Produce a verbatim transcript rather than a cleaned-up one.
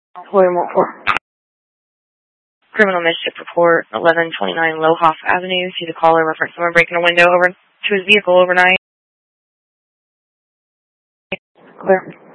William Walt four. Criminal mischief report, eleven twenty-nine Lohoff Avenue. See the caller reference someone breaking a window over to his vehicle overnight. Clear.